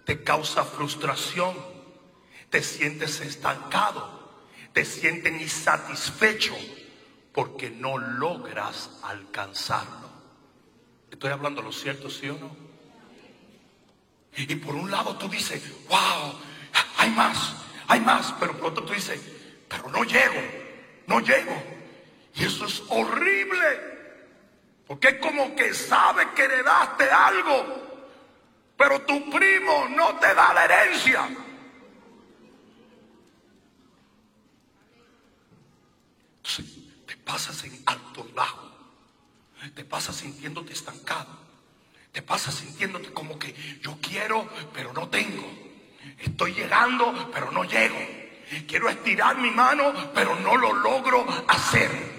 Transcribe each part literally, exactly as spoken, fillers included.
te causa frustración, te sientes estancado, te sientes insatisfecho porque no logras alcanzarlo. ¿Estoy hablando lo cierto, sí o no? Y por un lado tú dices, wow, hay más, hay más, pero por otro tú dices, pero no llego, no llego. Y eso es horrible, porque es como que sabes que heredaste algo, pero tu primo no te da la herencia. Entonces te pasas en alto y bajo, te pasas sintiéndote estancado, te pasas sintiéndote como que yo quiero pero no tengo, estoy llegando pero no llego, quiero estirar mi mano pero no lo logro hacer.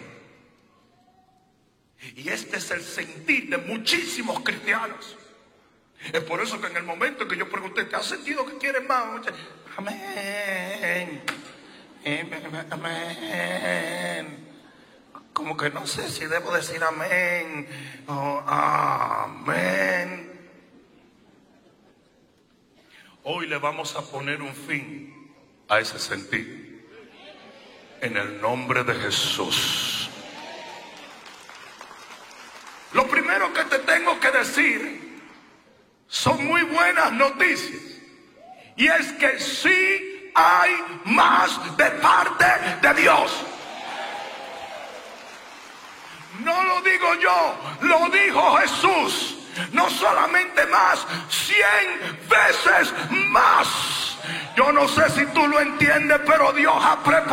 Y este es el sentir de muchísimos cristianos. Es por eso que en el momento que yo pregunté, ¿te has sentido que quieres más? Amén. Amén. Como que no sé si debo decir amén. Oh, amén. Hoy le vamos a poner un fin a ese sentir. En el nombre de Jesús. Lo primero que te tengo que decir son muy buenas noticias. Y es que sí hay más de parte de Dios. No lo digo yo, lo dijo Jesús. No solamente más, cien veces más. Yo no sé si tú lo entiendes, pero Dios ha preparado